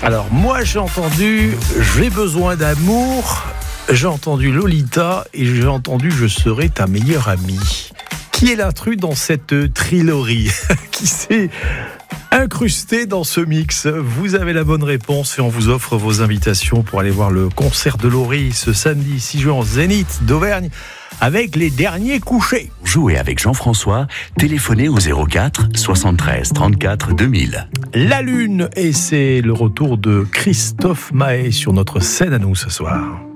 Alors moi j'ai entendu J'ai besoin d'amour, j'ai entendu Lolita et j'ai entendu Je serai ta meilleure amie. Qui est l'intrus dans cette trilogie? Qui s'est incrusté dans ce mix? Vous avez la bonne réponse et on vous offre vos invitations pour aller voir le concert de Laurie ce samedi 6 juin au Zénith d'Auvergne avec les derniers couchés. Jouez avec Jean-François, téléphonez au 04 73 34 2000. La Lune, et c'est le retour de Christophe Maé sur notre scène à nous ce soir.